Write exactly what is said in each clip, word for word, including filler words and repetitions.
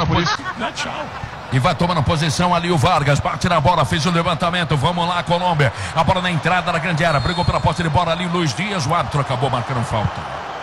tomando posição. E vai tomando posição ali o Vargas. Bate na bola, fez o levantamento. Vamos lá, Colômbia. A bola na entrada da grande área. Brigou pela posse de bola ali o Luiz Dias. O árbitro acabou marcando falta.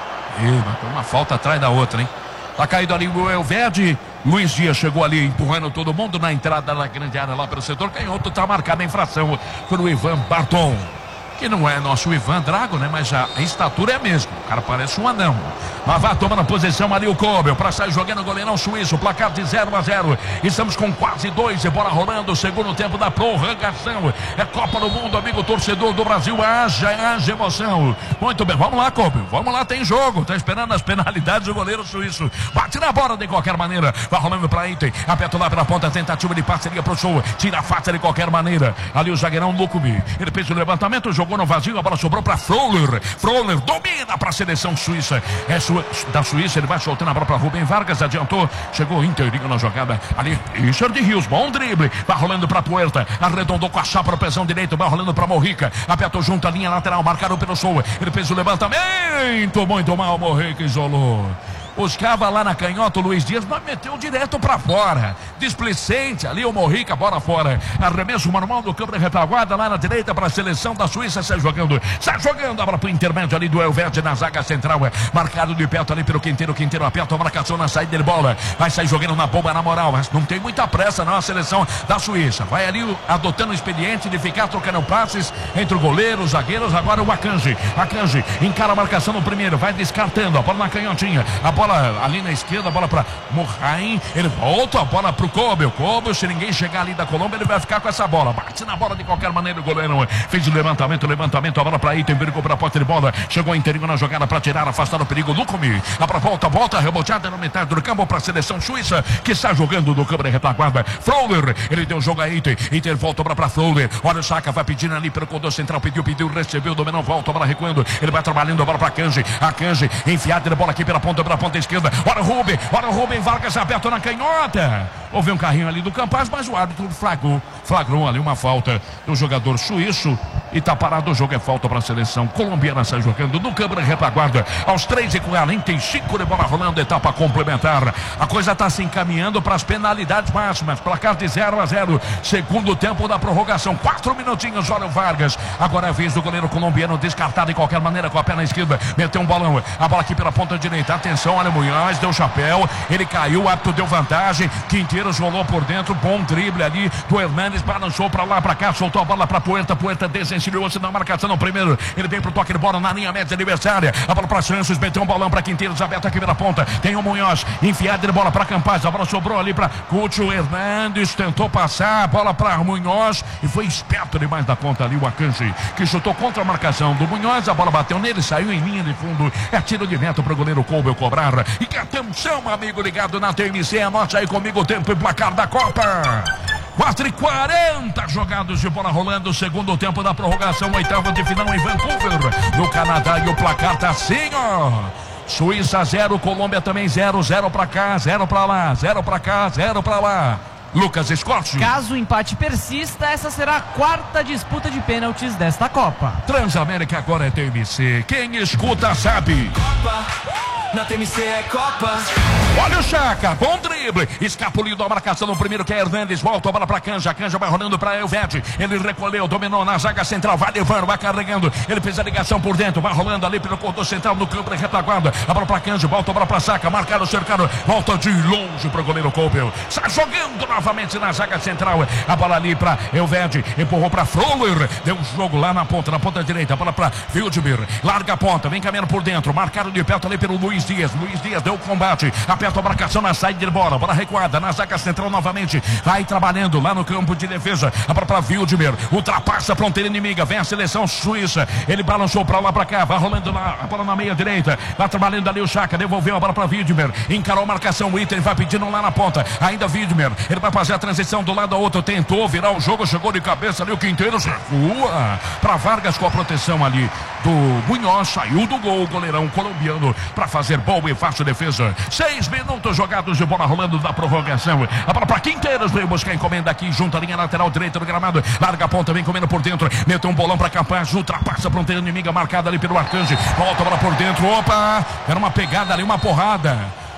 E marcou uma falta atrás da outra, hein? Tá caído ali o Elverde. Luiz Dias chegou ali empurrando todo mundo na entrada da grande área lá pelo setor canhoto. Tá marcada a infração pelo Ivan Barton, que não é nosso Ivan Drago, né? Mas a estatura é a mesma. O cara parece um anão. Mas vai tomando posição ali o Kobel para sair jogando o goleirão suíço. Placar de zero a zero. Estamos com quase dois. E bola rolando. Segundo tempo da prorrogação. É Copa do Mundo, amigo torcedor do Brasil. Haja, haja emoção. Muito bem. Vamos lá, Kobel. Vamos lá, tem jogo. Tá esperando as penalidades o goleiro suíço. Bate na bola de qualquer maneira. Vai rolando para Item. Aperta lá pela ponta. Tentativa de parceria pro Show. Tira a faca de qualquer maneira. Ali o zagueirão Lucumi. Ele fez o levantamento. Jogou no vazio. A bola sobrou para Froller. Froller domina para a seleção suíça. É su da Suíça. Ele vai soltando a bola para Rubem Vargas. Adiantou. Chegou inteirinho na jogada. Ali, Richard Rios. Bom drible. Vai rolando para Puerta. Arredondou com a chapa no pezão direito. Vai rolando para Morrica. Apertou junto a linha lateral. Marcado pelo Show. Ele fez o levantamento. Muito mal. Morrica isolou. Buscava lá na canhota o Luiz Dias, mas meteu direto pra fora. Displicente, ali o Morrica, bola fora. Arremesso manual do campo de retaguarda lá na direita para a seleção da Suíça. Sai jogando, sai jogando a bola pro intermédio ali do Elverde na zaga central. Marcado de perto ali pelo Quinteiro. Quinteiro aperta a marcação na saída de bola. Vai sair jogando na bomba na moral, mas não tem muita pressa não a seleção da Suíça. Vai ali adotando o expediente de ficar trocando passes entre o goleiro, os zagueiros. Agora o Akanji. Akanji encara a marcação no primeiro, vai descartando a bola na canhotinha. A bola ali na esquerda, a bola para Morrain. Ele volta a bola pro Kobel. Kobel, se ninguém chegar ali da Colômbia, ele vai ficar com essa bola. Bate na bola de qualquer maneira o goleiro. Fez o levantamento, levantamento, a bola para Item, brigou para a porta de bola. Chegou inteirinho na jogada para tirar, afastar o perigo. Lucumi. A bola volta, volta, reboteada na metade do campo para a seleção suíça, que está jogando do câmara de retaguarda. Froller, ele deu jogo a Item. Item volta para Froller. Olha o Saka, vai pedindo ali pelo corredor central. Pediu, pediu, recebeu, dominou, volta, a bola recuando. Ele vai trabalhando a bola para Kanji. A Kanji enfiada de bola aqui pela ponta, pela ponta esquerda. Olha o Rubem, olha o Rubem Vargas aberto na canhota. Houve um carrinho ali do Campas, mas o árbitro flagrou, flagrou ali uma falta do jogador suíço e tá parado o jogo. É falta para a seleção colombiana. Sai jogando no câmara de retaguarda aos três e quarenta e cinco de bola rolando, etapa complementar. A coisa tá se encaminhando para as penalidades máximas. Placar de zero a zero. Segundo tempo da prorrogação. Quatro minutinhos. Olha o Vargas. Agora é a vez do goleiro colombiano, descartado de qualquer maneira com a perna esquerda. Meteu um balão. A bola aqui pela ponta direita. Atenção, olha o Munhoz, deu chapéu. Ele caiu, o árbitro deu vantagem. Quinteiros rolou por dentro. Bom drible ali do Hernanes. Balançou pra lá, pra cá. Soltou a bola pra Puerta. Puerta desencilhou-se na marcação no primeiro. Ele vem pro toque de bola na linha média adversária. A bola pra Santos. Meteu um balão pra Quinteiros. Aberto aqui pela ponta. Tem o Munhoz. Enfiado de bola pra Campas. A bola sobrou ali pra Cúcio. Hernandes tentou passar. A bola pra Munhoz. E foi esperto demais da conta ali o Akanji, que chutou contra a marcação do Munhoz. A bola bateu nele. Saiu em linha de fundo. É tiro de meta pro goleiro Kobel cobrar. E que atenção, amigo ligado na T M C. Anote aí comigo o tempo e placar da Copa. quatro e quarenta jogados de bola rolando. Segundo tempo da prorrogação. Oitava de final em Vancouver, no Canadá. E o placar tá assim, ó. Suíça zero, Colômbia também zero. Zero pra cá, zero pra lá. Zero pra cá, zero pra lá. Lucas Scott. Caso o empate persista, essa será a quarta disputa de pênaltis desta Copa. Transamérica agora é T M C. Quem escuta sabe. Copa. Na T M C é Copa. Olha o Chaka, bom drible. Escapulido a marcação no primeiro, que é Hernandes. Volta a bola pra Canja. Canja vai rolando pra Elverde. Ele recolheu, dominou na zaga central. Vai levando, vai carregando. Ele fez a ligação por dentro. Vai rolando ali pelo corredor central no campo de retaguarda. A bola pra Canja, volta a bola pra Saka. Marcado, cercado. Volta de longe pro goleiro Kobel. Sai jogando novamente na zaga central. A bola ali pra Elverde. Empurrou pra Froller. Deu um jogo lá na ponta, na ponta direita. A bola pra Wildemir. Larga a ponta, vem caminhando por dentro. Marcado de perto ali pelo Luiz Dias. Luiz Dias deu o combate. Aperta a marcação na saída de bola. Bola recuada na zaga central novamente. Vai trabalhando lá no campo de defesa. A bola para Wildemir. Ultrapassa a fronteira inimiga. Vem a seleção suíça. Ele balançou para lá para cá. Vai rolando lá, a bola na meia direita. Vai trabalhando ali o Chaka. Devolveu a bola para Wildemir. Encarou a marcação. O Item vai pedindo lá na ponta. Ainda Wildemir. Ele vai fazer a transição do lado ao outro. Tentou virar o jogo. Chegou de cabeça ali o Quinteiros. Recua para Vargas com a proteção ali do Munhoz. Saiu do gol o goleirão colombiano para fazer boa e fácil defesa. Seis minutos jogados de bola rolando da prorrogação. A bola para Quinteiros. Veio buscar a encomenda aqui junto à linha lateral direita do gramado. Larga a ponta, vem comendo por dentro. Meteu um bolão para Campas. Ultrapassa a fronteira inimiga marcada ali pelo Arcanjo. Volta a bola por dentro. Opa! Era uma pegada ali, uma porrada.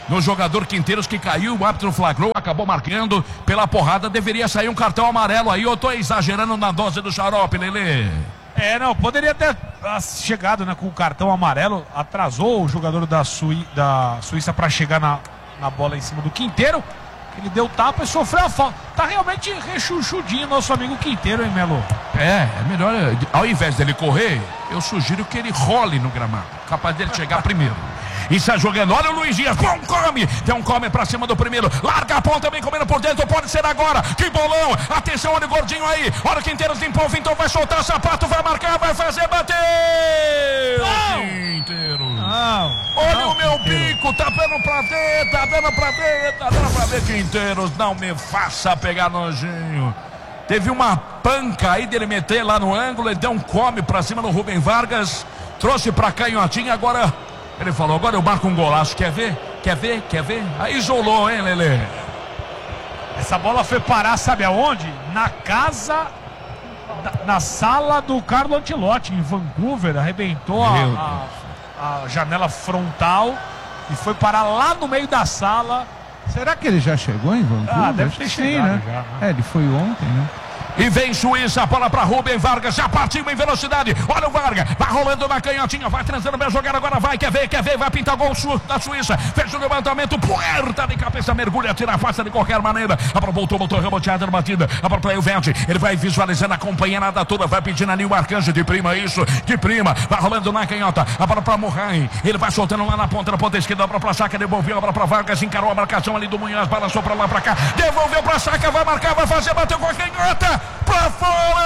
no jogador Quinteiros que caiu, o árbitro flagrou, acabou marcando. Pela porrada deveria sair um cartão amarelo aí. Eu tô exagerando na dose do xarope, Lelê. É, não, poderia ter chegado, né, com o cartão amarelo, atrasou o jogador da, Sui, da Suíça para chegar na, na bola em cima do Quinteiro. Ele deu tapa e sofreu a falta. Tá realmente rechuchudinho nosso amigo Quinteiro, hein, Melo? É, é melhor, ao invés dele correr, eu sugiro que ele role no gramado, capaz dele chegar primeiro. E sai jogando, olha o Luiz Dias, bom, come, tem um come pra cima do primeiro, larga a ponta, também comendo por dentro, pode ser agora, que bolão, atenção, olha o gordinho aí, olha o Quinteiros limpou, então vai soltar o sapato, vai marcar, vai fazer, bateu! Quinteiros! Não, olha não, o meu Quinteiros. Bico, tá dando pra ver, tá dando pra ver, tá dando pra ver, Quinteiros, não me faça pegar nojinho. Teve uma panca aí dele meter lá no ângulo, ele deu um come pra cima do Rubem Vargas, trouxe pra canhotinha, agora... Ele falou, agora eu marco um golaço, quer ver? Quer ver? Quer ver? Aí isolou, hein, Lelê? Essa bola foi parar, sabe aonde? Na casa, na, na sala do Carlo Ancelotti, em Vancouver. Arrebentou a, a, a janela frontal e foi parar lá no meio da sala. Será que ele já chegou em Vancouver? Ah, deve ter chegado, né? Já, né? É, ele foi ontem, né? E vem Suíça, a bola para Rubem Vargas, já partiu em velocidade, olha o Vargas, vai rolando na canhotinha, vai transando bem jogada, agora vai, quer ver, quer ver, vai pintar gol da Suíça, fez o levantamento, puerta de cabeça, mergulha, tira a face de qualquer maneira, a bola voltou, botou reboteada na batida, a bola para o Verde, ele vai visualizando a companheirada toda, vai pedindo ali o Arcanjo, de prima isso, de prima, vai rolando na canhota, a bola para Murray, ele vai soltando lá na ponta, na ponta esquerda, a bola para Saca, devolveu a bola para Vargas, encarou a marcação ali do Munhoz, balançou para lá, para cá, devolveu para Saca, vai marcar, vai fazer, bateu com a canhota, pra fora!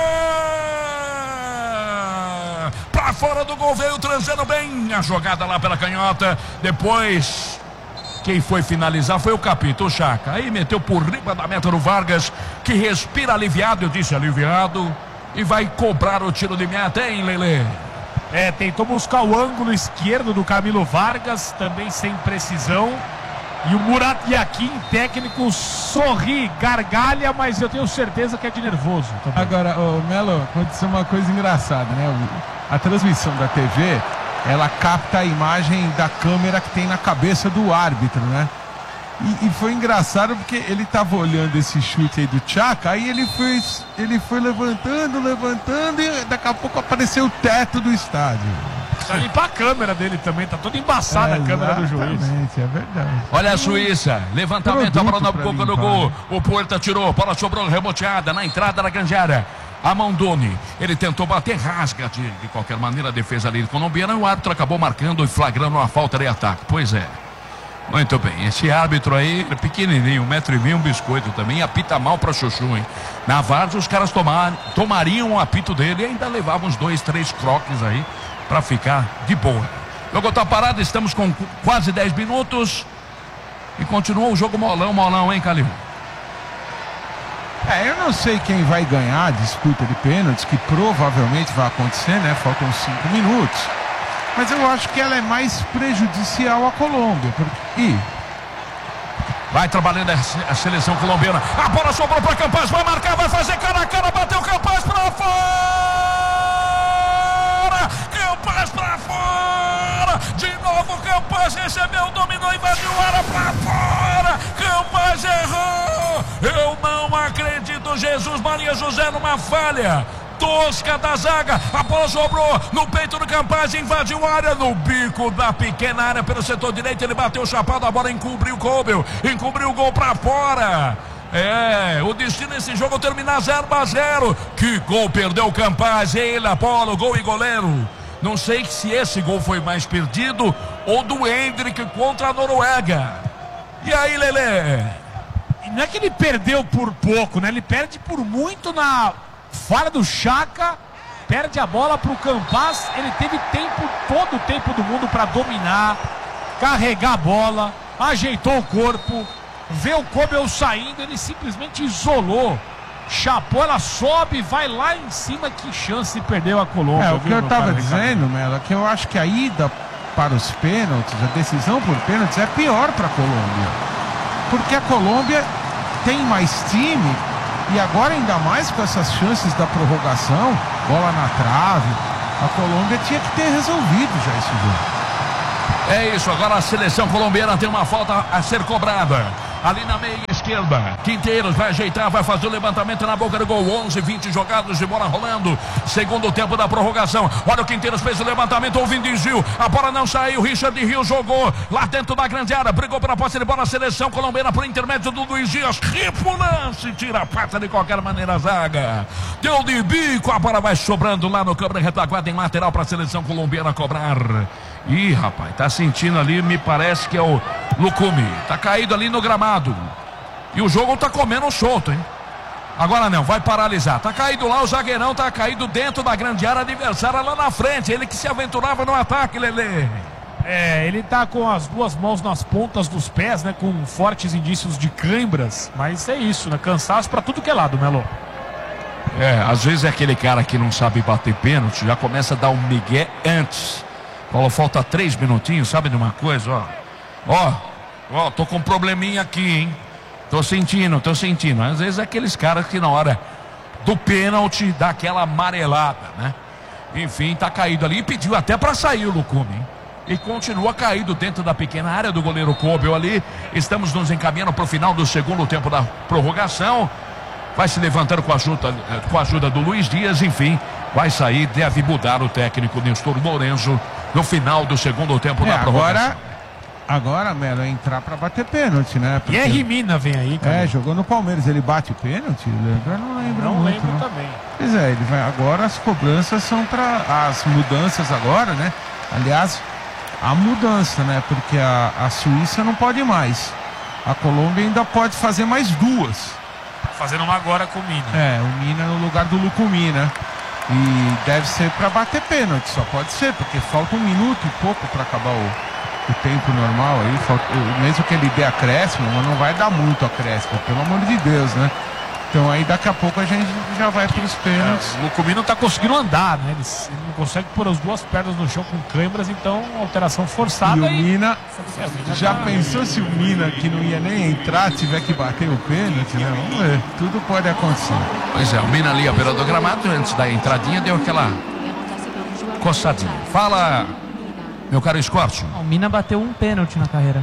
Pra fora do gol, veio transando bem a jogada lá pela canhota. Depois, quem foi finalizar foi o Capito, o Chaca. Aí meteu por riba da meta do Vargas, que respira aliviado, eu disse aliviado, e vai cobrar o tiro de meta, hein, Lelê? É, tentou buscar o ângulo esquerdo do Camilo Vargas, também sem precisão. E o Murat Yakin, técnico, sorri, gargalha, mas eu tenho certeza que é de nervoso também. Agora, ô, Melo, aconteceu uma coisa engraçada, né? A transmissão da T V, ela capta a imagem da câmera que tem na cabeça do árbitro, né? E, e foi engraçado porque ele tava olhando esse chute aí do Tchaka, aí ele foi, ele foi levantando, levantando e daqui a pouco apareceu o teto do estádio. Precisa limpar a câmera dele também, tá toda embaçada é, a câmera do juiz. É verdade. Olha a Suíça, levantamento, a bola na boca do gol. O Puerta tirou, bola sobrou reboteada na entrada da grande área. A Mandoni, ele tentou bater, rasga de, de qualquer maneira a defesa ali colombiana. O árbitro acabou marcando e flagrando uma falta de ataque. Pois é. Muito bem, esse árbitro aí, pequenininho, um metro e meio, um biscoito também, apita mal pra chuchu, hein? Na Várzea os caras tomar, tomariam o apito dele e ainda levavam uns dois, três croques aí pra ficar de boa. O jogo tá parado, estamos com quase dez minutos e continua o jogo molão, molão, hein, Calil? É, eu não sei quem vai ganhar a disputa de pênaltis, que provavelmente vai acontecer, né? Faltam cinco minutos. Mas eu acho que ela é mais prejudicial à Colômbia. Porque... E... Vai trabalhando a seleção colombiana. A bola sobrou para Campaz, vai marcar, vai fazer cara a cara, bateu Campaz para fora! Campaz para fora! De novo Campaz recebeu, dominou, invadiu a área para fora! Campaz errou! Eu não acredito, Jesus Maria José numa falha tosca da zaga, a bola sobrou no peito do Campaz, invadiu a área no bico da pequena área pelo setor direito, ele bateu o chapado, a bola encobriu o Koubel, encobriu o gol pra fora. É, o destino desse jogo terminar zero a zero. Que gol perdeu o Campaz, ele, Apolo, gol e goleiro. Não sei se esse gol foi mais perdido ou do Hendrick contra a Noruega. E aí, Lelê? Não é que ele perdeu por pouco, né? Ele perde por muito na falha do Chaka, perde a bola para o Campaz. Ele teve tempo, todo o tempo do mundo para dominar, carregar a bola, ajeitou o corpo, vê o Koubel saindo, ele simplesmente isolou, chapou, ela sobe, vai lá em cima. Que chance perdeu a Colômbia. É, o que eu estava dizendo, Melo, é que eu acho que a ida para os pênaltis, a decisão por pênaltis é pior para a Colômbia, porque a Colômbia tem mais time. E agora, ainda mais com essas chances da prorrogação, bola na trave, a Colômbia tinha que ter resolvido já esse jogo. É isso, agora a seleção colombiana tem uma falta a ser cobrada. Ali na meia esquerda, Quinteiros vai ajeitar, vai fazer o levantamento na boca do gol. onze, vinte jogados de bola rolando. Segundo tempo da prorrogação. Olha o Quinteiros, fez o levantamento, houve um desvio. A bola não saiu, Richard Rio jogou lá dentro da grande área. Brigou pela posse de bola a seleção colombiana por intermédio do Luiz Dias. Repulance, tira a pata de qualquer maneira a zaga. Deu de bico, a bola vai sobrando lá no campo da retaguarda em lateral para a seleção colombiana cobrar. Ih, rapaz, tá sentindo ali, me parece que é o Lucumi. Tá caído ali no gramado. E o jogo tá comendo solto, hein? Agora não, vai paralisar. Tá caído lá, o zagueirão tá caído dentro da grande área adversária lá na frente. Ele que se aventurava no ataque, Lelê. É, ele tá com as duas mãos nas pontas dos pés, né? Com fortes indícios de câimbras. Mas é isso, né? Cansaço pra tudo que é lado, Melo. É, às vezes é aquele cara que não sabe bater pênalti, já começa a dar um migué antes. Falou, falta três minutinhos, sabe de uma coisa, ó. Ó, ó, tô com um probleminha aqui, hein. Tô sentindo, tô sentindo. Às vezes é aqueles caras que na hora do pênalti dá aquela amarelada, né. Enfim, tá caído ali e pediu até pra sair o Lucumi, hein? E continua caído dentro da pequena área do goleiro Kobel ali. Estamos nos encaminhando pro final do segundo tempo da prorrogação. Vai se levantando com a ajuda, com a ajuda do Luiz Dias, enfim, vai sair, deve mudar o técnico Nestor Lourenço no final do segundo tempo é, da prorrogação. Agora, agora, Melo, é entrar pra bater pênalti, né? Porque... E é Rimina vem aí, cara. É, jogou no Palmeiras, ele bate pênalti? Eu não lembro Não muito, lembro não. também. Pois é, ele vai, agora as cobranças são para as mudanças agora, né? Aliás, a mudança, né? Porque a, a Suíça não pode mais. A Colômbia ainda pode fazer mais duas. Fazendo uma agora com o Mina. É, o Mina no lugar do Lucumi, né? E deve ser para bater pênalti, só pode ser, porque falta um minuto e pouco para acabar o, o tempo normal aí. Falta, mesmo que ele dê acréscimo, mas não vai dar muito acréscimo, pelo amor de Deus, né? Então aí daqui a pouco a gente já vai para os pênaltis. É, o Lucumi não tá conseguindo andar, né? Ele, ele não consegue pôr as duas pernas no chão com câimbras, então alteração forçada. E o e... Mina, é, o Mina já tá... pensou se o Mina, que não ia nem entrar, tiver que bater o pênalti, né? Vamos ver, tudo pode acontecer. Pois é, o Mina ali à beira do gramado, antes da entradinha, deu aquela coçadinha. Fala, meu caro Escorcio. O Mina bateu um pênalti na carreira.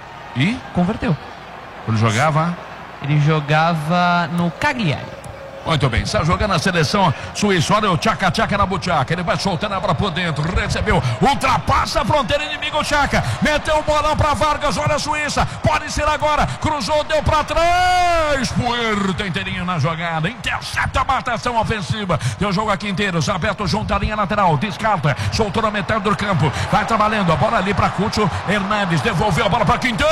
E? Converteu. Ele jogava... Ele jogava no Cagliari. Muito bem, está jogando a seleção suíça. Olha o Tchaca Tchaca na buchaca. Ele vai soltando a bola por dentro. Recebeu, ultrapassa a fronteira inimigo. O Tchaca meteu o bolão para Vargas. Olha a Suíça, pode ser agora. Cruzou, deu para trás. Puerta inteirinho na jogada. Intercepta a marcação ofensiva. Deu jogo aqui inteiro. Aberto junto à linha lateral. Descarta, soltou na metade do campo. Vai trabalhando a bola ali para Cúcio Hernandes. Devolveu a bola para Quinteiros.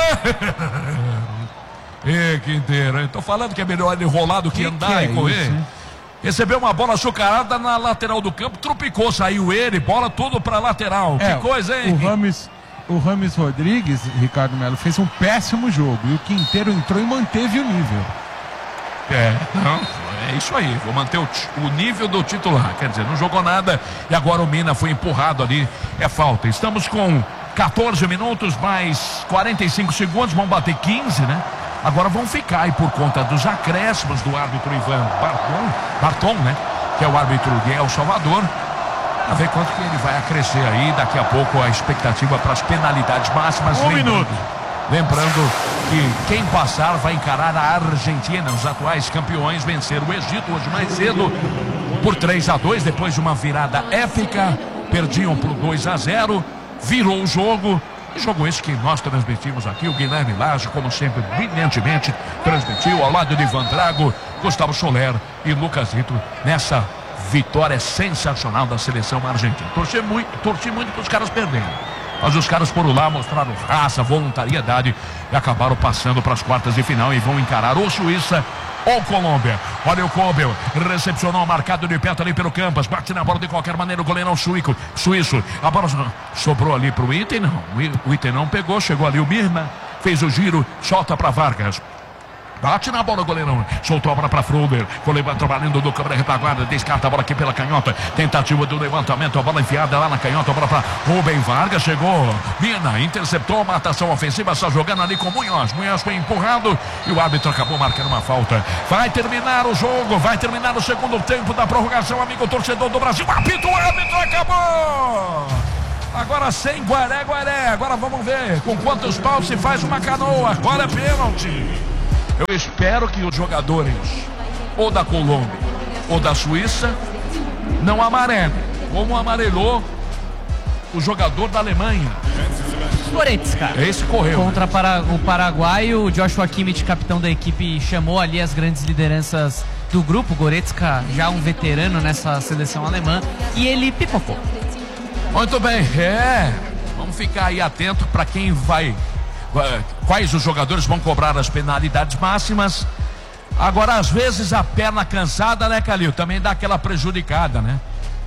Ê, Quinteiro, eu tô falando que é melhor ele rolar do que, que andar que é e correr. Isso, recebeu uma bola açucarada na lateral do campo, trupicou, saiu ele, bola tudo pra lateral. É, que coisa, hein? O Rames, o Rames Rodrigues, Ricardo Melo, fez um péssimo jogo e o Quinteiro entrou e manteve o nível. É, não, é isso aí, vou manter o, o nível do titular, quer dizer, não jogou nada e agora o Mina foi empurrado ali, é falta. Estamos com quatorze minutos, mais quarenta e cinco segundos, vão bater quinze, né? Agora vão ficar aí por conta dos acréscimos do árbitro Ivan Barton, Barton, né? Que é o árbitro de El Salvador. A ver quanto que ele vai acrescer aí. Daqui a pouco a expectativa para as penalidades máximas. Um minuto. Lembrando que quem passar vai encarar a Argentina, os atuais campeões, vencer o Egito hoje mais cedo por três a dois, depois de uma virada épica. Perdiam por dois a zero, virou o jogo. Jogo esse que nós transmitimos aqui, o Guilherme Lage, como sempre, brilhantemente transmitiu ao lado de Ivan Drago, Gustavo Soler e Lucas Rito nessa vitória sensacional da seleção argentina. Torci muito, torci muito para os caras perderem, mas os caras foram lá, mostraram raça, voluntariedade e acabaram passando para as quartas de final e vão encarar ou Suíça ou Colômbia. Olha o Kobel, recepcionou marcado de perto ali pelo Campas, bate na bola de qualquer maneira o goleirão suíco, suíço, a bola sobrou ali pro Item, não, o Item não pegou, chegou ali o Mirna, fez o giro, solta para Vargas. Bate na bola o goleirão, soltou a bola para Froder, Coleba trabalhando do câmera retaguarda, descarta a bola aqui pela canhota, tentativa do levantamento, a bola enfiada lá na canhota, a bola para Rubem Vargas, chegou, Mina, interceptou, matação ofensiva, só jogando ali com Munhoz, Munhoz foi empurrado e o árbitro acabou marcando uma falta. Vai terminar o jogo, vai terminar o segundo tempo da prorrogação, amigo torcedor do Brasil, apita o árbitro, acabou! Agora sem Guaré, Guaré. Agora vamos ver com quantos paus se faz uma canoa. Agora é pênalti. Eu espero que os jogadores ou da Colômbia ou da Suíça não amarelem, como amarelou o jogador da Alemanha. Goretzka. Esse correu. Contra para, o Paraguai, o Joshua Kimmich, capitão da equipe, chamou ali as grandes lideranças do grupo. Goretzka, já um veterano nessa seleção alemã, e ele pipocou. Muito bem, é. Vamos ficar aí atento para quem vai, quais os jogadores vão cobrar as penalidades máximas. Agora, às vezes, a perna cansada, né, Calil? Também dá aquela prejudicada, né?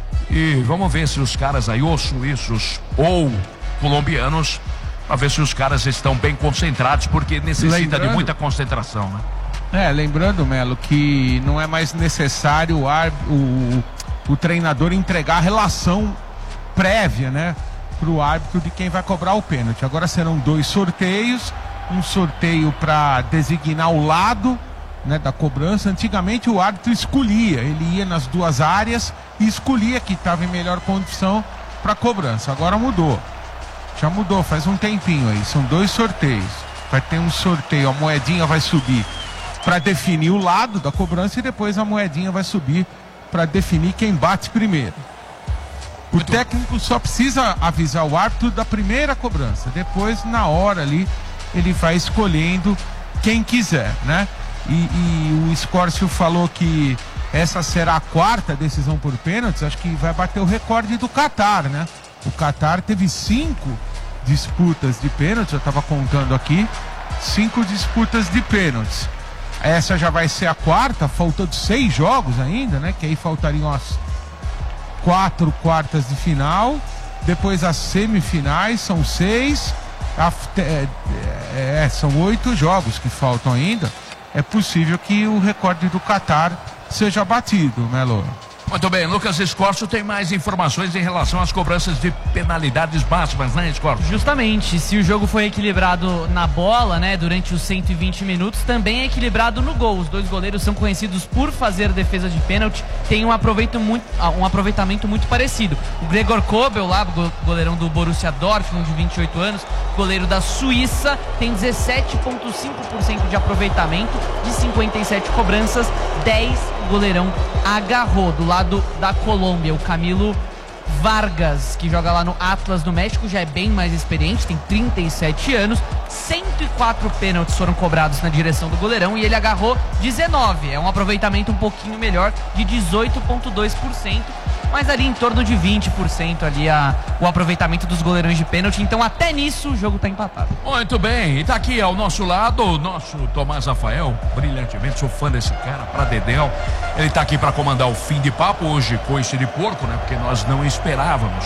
E vamos ver se os caras aí, ou suíços ou colombianos, para ver se os caras estão bem concentrados, porque necessita lembrando, de muita concentração, né? É, lembrando, Melo, que não é mais necessário o, ar, o, o treinador entregar a relação prévia, né, para o árbitro de quem vai cobrar o pênalti. Agora serão dois sorteios, um sorteio para designar o lado, né, da cobrança. Antigamente o árbitro escolhia, ele ia nas duas áreas e escolhia que estava em melhor condição para cobrança. Agora mudou, já mudou faz um tempinho aí. São dois sorteios, vai ter um sorteio, a moedinha vai subir para definir o lado da cobrança e depois a moedinha vai subir para definir quem bate primeiro. O técnico só precisa avisar o árbitro da primeira cobrança, depois na hora ali ele vai escolhendo quem quiser, né? E, e o Scórcio falou que essa será a quarta decisão por pênaltis. Acho que vai bater o recorde do Catar, né? O Catar teve cinco disputas de pênaltis, eu estava contando aqui, cinco disputas de pênaltis. Essa já vai ser a quarta, faltando seis jogos ainda, né? Que aí faltariam as quatro quartas de final, depois as semifinais, são seis, a, é, é, são oito jogos que faltam ainda. É possível que o recorde do Catar seja batido, Melo. Muito bem, Lucas Escorcio tem mais informações em relação às cobranças de penalidades máximas, né, Escorcio? Justamente, se o jogo foi equilibrado na bola, né, durante os cento e vinte minutos, também é equilibrado no gol. Os dois goleiros são conhecidos por fazer defesa de pênalti, tem um, aproveito muito, um aproveitamento muito parecido. O Gregor Kobel, lá, goleirão do Borussia Dortmund, de vinte e oito anos, goleiro da Suíça, tem dezessete vírgula cinco por cento de aproveitamento, de cinquenta e sete cobranças, dez o goleirão agarrou. Do lado da Colômbia, o Camilo Vargas, que joga lá no Atlas do México, já é bem mais experiente, tem trinta e sete anos, cento e quatro pênaltis foram cobrados na direção do goleirão e ele agarrou dezenove, é um aproveitamento um pouquinho melhor, de dezoito vírgula dois por cento, mas ali em torno de vinte por cento ali a, o aproveitamento dos goleirões de pênalti, então até nisso o jogo tá empatado. Muito bem, e tá aqui ao nosso lado o nosso Tomás Rafael, brilhantemente, sou fã desse cara, pra Dedéu. Ele tá aqui para comandar o fim de papo, hoje coice de porco, né, porque nós não esperávamos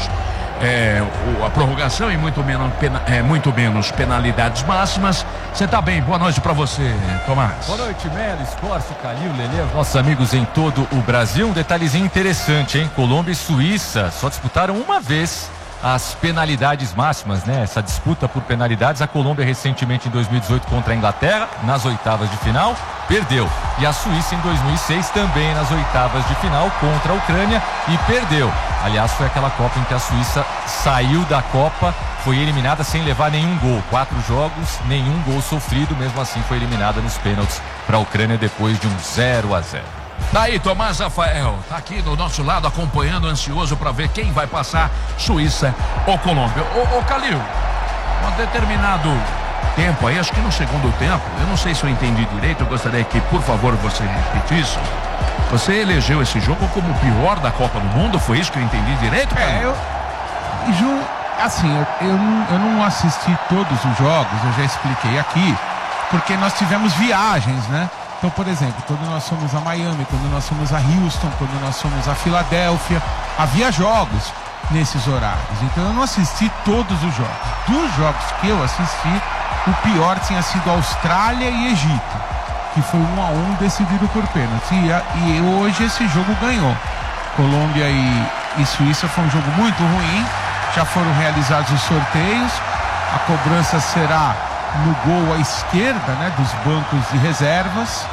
é, a prorrogação e muito menos, pena, é, muito menos penalidades máximas. Você tá bem, boa noite para você, Tomás. Boa noite, Melo, Escorcio, Calil, Lelê, nossos amigos em todo o Brasil. Um detalhezinho interessante, hein? Colômbia e Suíça só disputaram uma vez as penalidades máximas, né? Essa disputa por penalidades, a Colômbia recentemente em dois mil e dezoito contra a Inglaterra, nas oitavas de final, perdeu. E a Suíça em dois mil e seis também nas oitavas de final contra a Ucrânia e perdeu. Aliás, foi aquela Copa em que a Suíça saiu da Copa, foi eliminada sem levar nenhum gol. Quatro jogos, nenhum gol sofrido, mesmo assim foi eliminada nos pênaltis para a Ucrânia depois de um zero a zero. Tá aí, Tomás Rafael, tá aqui do nosso lado acompanhando, ansioso para ver quem vai passar, Suíça ou Colômbia. Ô, ô Calil, um determinado tempo aí, acho que no segundo tempo, eu não sei se eu entendi direito, eu gostaria que, por favor, você repetisse. Você elegeu esse jogo como o pior da Copa do Mundo, foi isso que eu entendi direito, Calil? É, eu... Ju, assim, eu, eu, não, eu não assisti todos os jogos, eu já expliquei aqui, porque nós tivemos viagens, né? Então, por exemplo, quando nós fomos a Miami, quando nós fomos a Houston, quando nós fomos a Filadélfia, havia jogos nesses horários. Então eu não assisti todos os jogos. Dos jogos que eu assisti, o pior tinha sido Austrália e Egito, que foi um a um decidido por pênalti. E, e hoje esse jogo ganhou. Colômbia e, e Suíça foi um jogo muito ruim. Já foram realizados os sorteios. A cobrança será no gol à esquerda, né, dos bancos de reservas.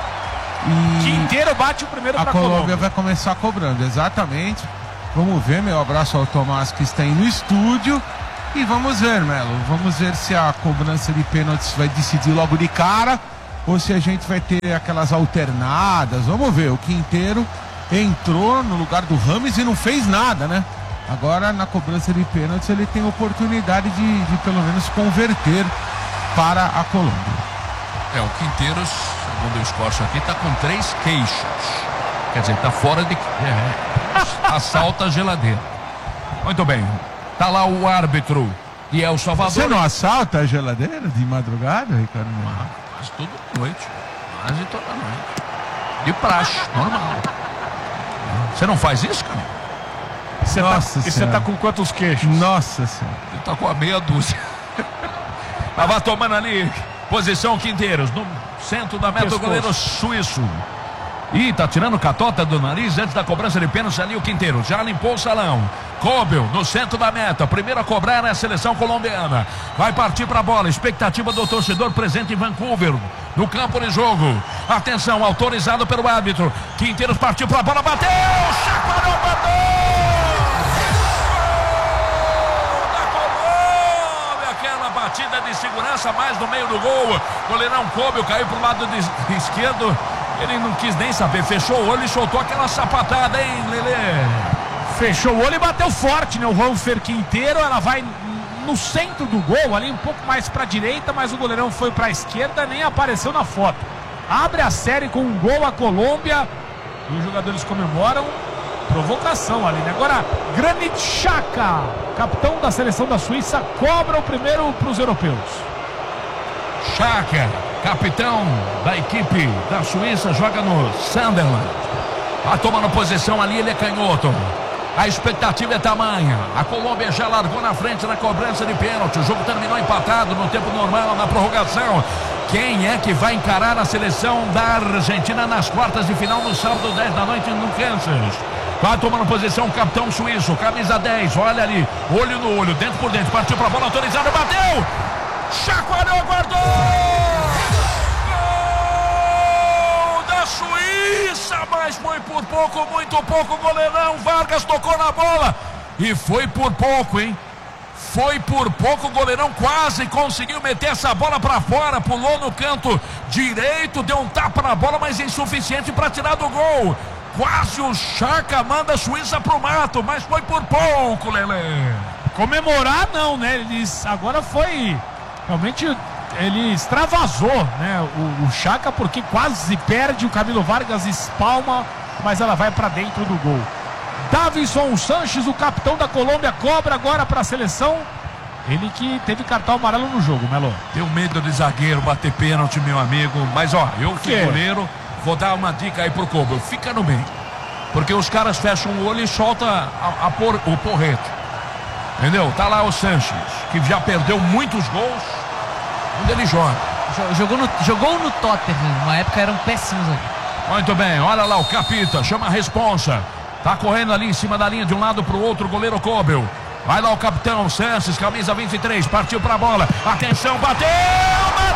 E Quinteiro bate o primeiro para a a Colômbia. Colômbia vai começar cobrando, exatamente. Vamos ver, meu abraço ao Tomás que está aí no estúdio. E vamos ver, Melo, vamos ver se a cobrança de pênaltis vai decidir logo de cara ou se a gente vai ter aquelas alternadas. Vamos ver, o Quinteiro entrou no lugar do Rames e não fez nada, né? Agora na cobrança de pênaltis ele tem oportunidade de, de pelo menos converter para a Colômbia. É, o Quinteiros, segundo o Escorcho aqui, tá com três queixos. Quer dizer, tá fora de... É, assalta a geladeira. Muito bem. Tá lá o árbitro e é o Salvador. Você não assalta a geladeira de madrugada, Ricardo? Ah, quase toda noite. Quase toda noite. De praxe, normal. Você não faz isso, cara? Você Nossa tá, e você tá com quantos queixos? Nossa Senhora. Ele tá com a meia dúzia. Mas vai tomando ali. Posição Quinteiros. No centro da meta, o goleiro suíço. Ih, tá tirando catota do nariz antes da cobrança de pênalti ali o Quinteiro. Já limpou o salão. Kobel no centro da meta. Primeiro a cobrar é a seleção colombiana. Vai partir pra bola. Expectativa do torcedor presente em Vancouver. No campo de jogo. Atenção, autorizado pelo árbitro. Quinteiros partiu pra bola, bateu! Chacoalhou, bateu! Gol da Colômbia! Aquela batida de segurança mais no meio do gol. Goleirão Kobel caiu pro lado de esquerdo. Ele não quis nem saber, fechou o olho e soltou aquela sapatada, hein, Lelê? Fechou o olho e bateu forte, né? O Juanfer Quinteiro, ela vai no centro do gol, ali um pouco mais pra direita, mas o goleirão foi pra esquerda, nem apareceu na foto. Abre a série com um gol a Colômbia e os jogadores comemoram. Provocação ali, né? Agora, Granit Xhaka, capitão da seleção da Suíça, cobra o primeiro pros europeus. Xhaka, capitão da equipe da Suíça, joga no Sunderland. Vai tomando posição ali, ele é canhoto. A expectativa é tamanha. A Colômbia já largou na frente na cobrança de pênalti. O jogo terminou empatado no tempo normal, na prorrogação. Quem é que vai encarar a seleção da Argentina nas quartas de final no sábado, dez da noite no Kansas? Vai tomando posição o capitão suíço, camisa dez, olha ali, olho no olho, dentro por dentro, partiu pra bola autorizada, bateu! Chacoalhou, guardou! Gol da Suíça, mas foi por pouco, muito pouco, goleirão Vargas tocou na bola e foi por pouco, hein? Foi por pouco, o goleirão quase conseguiu meter essa bola pra fora, pulou no canto direito, deu um tapa na bola, mas insuficiente para tirar do gol. Quase o Xhaka manda a Suíça pro mato, mas foi por pouco, Lelê. Comemorar não, né? Eles agora foi... Realmente ele extravasou, né, o, o Xhaka, porque quase perde, o Camilo Vargas espalma, mas ela vai para dentro do gol. Davinson Sanches, o capitão da Colômbia, cobra agora para a seleção. Ele que teve cartão amarelo no jogo, Melo. Deu medo de zagueiro bater pênalti, meu amigo. Mas ó, eu fui goleiro, vou dar uma dica aí pro Kobel. Fica no meio, porque os caras fecham o olho e soltam a, a por, o porrete. Entendeu? Tá lá o Sanches, que já perdeu muitos gols onde ele joga. Jogou no, jogou no Tottenham, na época eram péssimos ali. Muito bem, olha lá o Capita, chama a responsa. Tá correndo ali em cima da linha de um lado pro outro, o goleiro Kobel. Vai lá o capitão Sanches, camisa vinte e três, partiu pra bola. Atenção, bateu na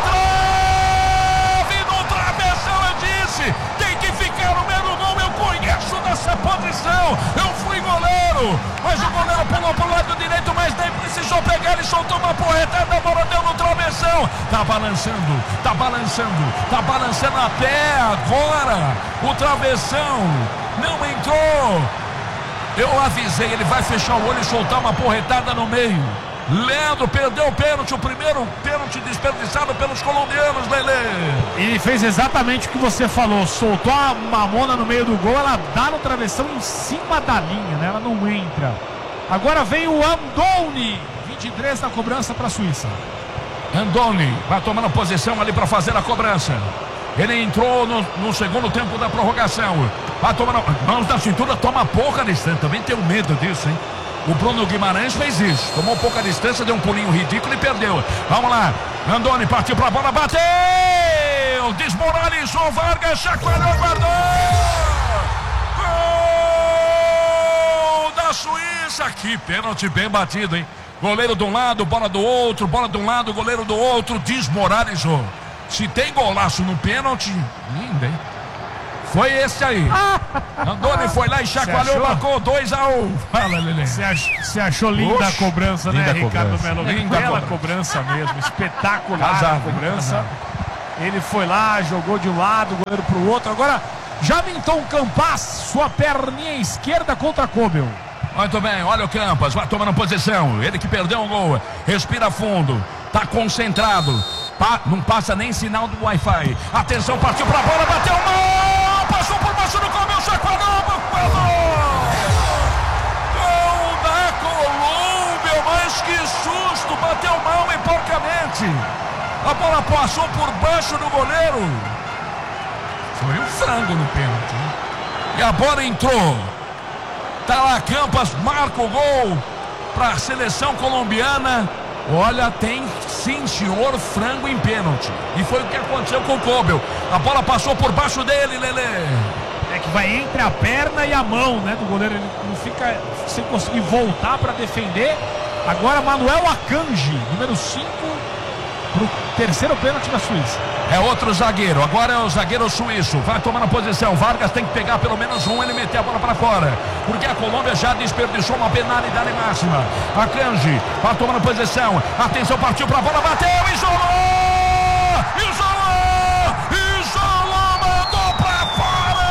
trave, no travessão, eu disse. Tem que ficar no meio do gol, eu conheço dessa posição. Eu fui goleiro, mas o goleiro pulou pro lado direito, mas nem precisou pegar, ele soltou uma porretada, a bola deu no travessão. Tá balançando, tá balançando, tá balançando até agora. O travessão não entrou. Eu avisei, ele vai fechar o olho e soltar uma porretada no meio. Leandro perdeu o pênalti, o primeiro pênalti desperdiçado pelos colombianos, Lelê. Ele fez exatamente o que você falou, soltou a mamona no meio do gol, ela dá no travessão em cima da linha, né? Ela não entra. Agora vem o Andoni, vinte e três na cobrança para a Suíça. Andoni vai tomando posição ali para fazer a cobrança. Ele entrou no, no segundo tempo da prorrogação. Vai tomando mãos da cintura, toma pouca distância. Também tenho medo disso, hein? O Bruno Guimarães fez isso. Tomou pouca distância, deu um pulinho ridículo e perdeu. Vamos lá. Andoni partiu pra bola, bateu! Desmoralizou Vargas, chacoalhou, guardou! Gol da Suíça! Que pênalti bem batido, hein? Goleiro de um lado, bola do outro, bola de um lado, goleiro do outro, desmoralizou. Se tem golaço no pênalti, lindo, hein? foi esse aí. Andoni foi lá e chacoalhou, marcou dois a um. Fala, Lelê. Você ach, achou linda Oxe, a cobrança, né, Ricardo Melo? Linda Bela cobrança. cobrança mesmo, espetacular Casado, a cobrança. casado. Ele foi lá, jogou de um lado, o goleiro pro outro. Agora, Jamilton Campas, sua perninha esquerda contra Kobel. Muito bem, olha o Campas, vai tomando posição. Ele que perdeu um gol, respira fundo, tá concentrado. Pa, não passa nem sinal do Wi-Fi. Atenção, partiu pra bola, bateu mal, passou por baixo do Kobel, chacoalhou, gol da Colômbia, mas que susto, bateu mal e porcamente. A bola passou por baixo do goleiro. Foi um frango no pênalti. E a bola entrou. Tá lá Campas, marca o gol para a seleção colombiana. Olha, tem sim, senhor, frango em pênalti. E foi o que aconteceu com o Kobel. A bola passou por baixo dele, Lelê. É que vai entre a perna e a mão, né, do goleiro. Ele não fica sem conseguir voltar para defender. Agora Manuel Akanji, número cinco, pro terceiro pênalti da Suíça. É outro zagueiro, agora é o zagueiro suíço. Vai tomando posição, Vargas tem que pegar pelo menos um, ele meter a bola para fora, porque a Colômbia já desperdiçou uma penalidade máxima. Akanji vai tomando posição, atenção, partiu para a bola, bateu, isolou, isolou, isolou, mandou para fora.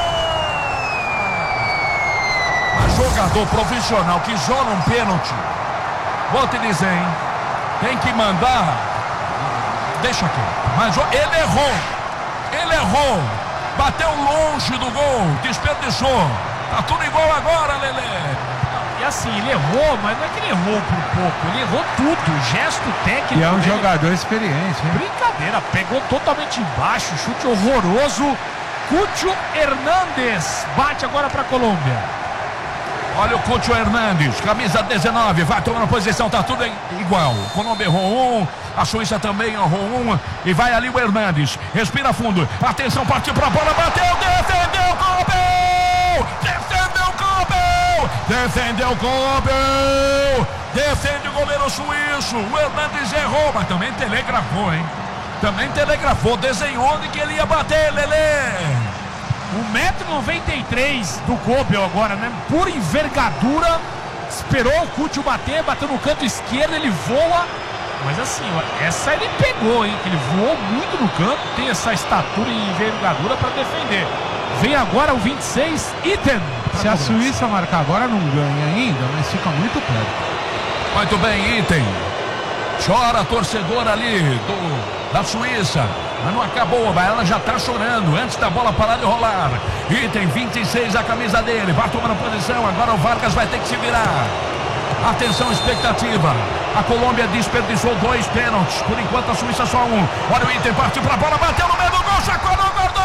Mas jogador profissional que isola um pênalti, vou te dizer, hein? Tem que mandar. Deixa aqui. Mas ele errou. Ele errou. Bateu longe do gol. Desperdiçou. Tá tudo igual agora, Lelê. E assim, ele errou, mas não é que ele errou por pouco. Ele errou tudo. Gesto técnico. E é um dele. jogador experiente, hein? Brincadeira. Pegou totalmente embaixo. Chute horroroso. Cúcio Hernández bate agora pra Colômbia. Olha o Cúcio Hernández, camisa dezenove, vai tomando posição, tá tudo igual. O Colômbia errou um, a Suíça também errou um, e vai ali o Hernández, respira fundo, atenção, partiu pra bola, bateu, defendeu, Kobel! Defendeu, Kobel! Defendeu, Kobel! Defende o goleiro suíço, o Hernández errou, mas também telegrafou, hein? Também telegrafou, desenhou onde que ele ia bater, Lelê! um metro e noventa e três do Kobel agora, né? Por envergadura. Esperou o Cúcio bater, bateu no canto esquerdo, ele voa. Mas assim, ó, essa ele pegou, hein? Que ele voou muito no canto, tem essa estatura e envergadura para defender. Vem agora o vinte e seis, Itten. Se a Suíça marcar agora, não ganha ainda, mas fica muito perto. Muito bem, Itten. Chora a torcedora ali do, da Suíça. Mas não acabou, mas ela já está chorando antes da bola parar de rolar. Itten vinte e seis, a camisa dele. Vai tomando posição, agora o Vargas vai ter que se virar. Atenção, expectativa. A Colômbia desperdiçou dois pênaltis. Por enquanto a Suíça só um. Olha o Itten, partiu para a bola, bateu no meio do gol, chacoalhou, guardou!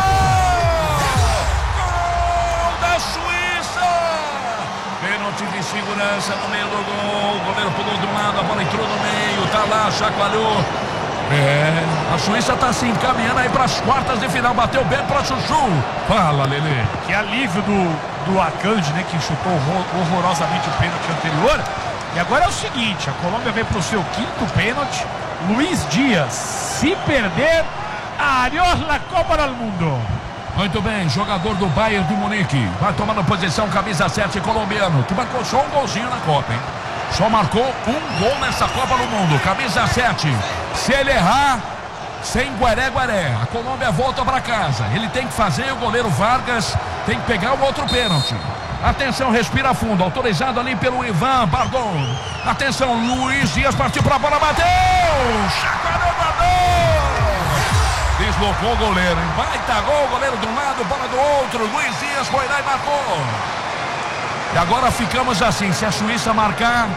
Gol da Suíça! Pênalti de segurança no meio do gol. O goleiro pulou de um lado, a bola entrou no meio. Tá lá, chacoalhou. É, a Suíça está se encaminhando aí para as quartas de final. Bateu bem para Chuchu. Fala, Lelê. Que alívio do, do Akanji, né? Que chutou horror, horrorosamente o pênalti anterior. E agora é o seguinte: a Colômbia vem para o seu quinto pênalti. Luiz Dias, se perder, adiós la Copa do Mundo. Muito bem, jogador do Bayern de Munique. Vai tomando posição, camisa sete colombiano. Que marcou só um golzinho na Copa, hein? Só marcou um gol nessa Copa do Mundo. Camisa sete. Se ele errar, sem guaré-guaré, a Colômbia volta para casa. Ele tem que fazer, o goleiro Vargas tem que pegar o outro pênalti. Atenção, respira fundo. Autorizado ali pelo Ivan Bardon. Atenção, Luiz Dias partiu para a bola, bateu! Chacoalhou, guardou! Deslocou o goleiro, hein? Baita gol, goleiro de um lado, bola do outro. Luiz Dias foi lá e marcou. E agora ficamos assim, se a Suíça marcar,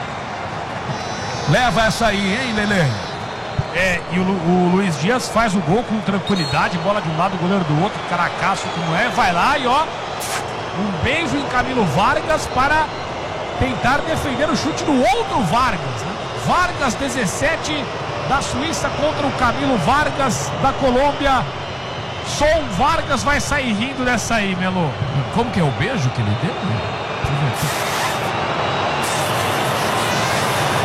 leva essa aí, hein, Lelê? É, e o, o Luiz Dias faz o gol com tranquilidade, bola de um lado, goleiro do outro, caracaço como é, vai lá e ó, um beijo em Camilo Vargas para tentar defender o chute do outro Vargas, né? Vargas dezessete da Suíça contra o Camilo Vargas da Colômbia. Só o Vargas vai sair rindo dessa aí, Melo. Como que é o beijo que ele deu? Deixa eu ver aqui.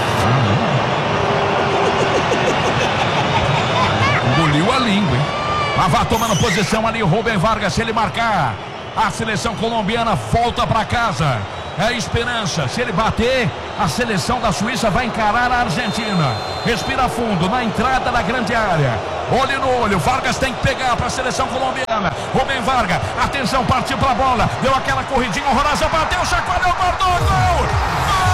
Engoliu a língua, hein? Mas vai tomando posição ali o Rubem Vargas. Se ele marcar, a seleção colombiana volta para casa. É esperança. Se ele bater, a seleção da Suíça vai encarar a Argentina. Respira fundo na entrada da grande área. Olho no olho. Vargas tem que pegar para a seleção colombiana. Rubem Vargas. Atenção, partiu para a bola. Deu aquela corridinha horrorosa. Bateu, chacoalhou.